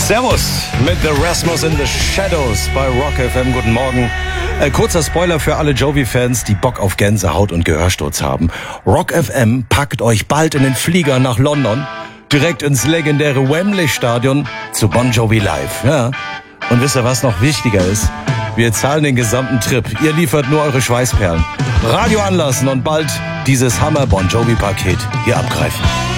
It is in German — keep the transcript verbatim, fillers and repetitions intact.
Servus mit The Rasmus in the Shadows bei Rock F M. Guten Morgen. Äh, kurzer Spoiler für alle Jovi-Fans, die Bock auf Gänsehaut und Gehörsturz haben. Rock F M packt euch bald in den Flieger nach London, direkt ins legendäre Wembley-Stadion zu Bon Jovi Live. Ja. Und wisst ihr, was noch wichtiger ist? Wir zahlen den gesamten Trip. Ihr liefert nur eure Schweißperlen. Radio anlassen und bald dieses Hammer Bon Jovi-Paket hier abgreifen.